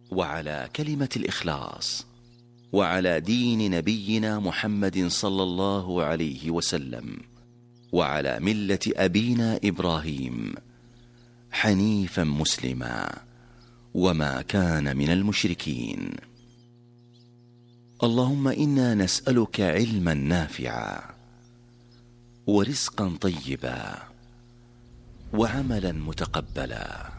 وعلى كلمة الإخلاص، وعلى دين نبينا محمد صلى الله عليه وسلم، وعلى ملة أبينا إبراهيم حنيفا مسلما وما كان من المشركين. اللهم إنا نسألك علما نافعا ورزقا طيبا وعملا متقبلا.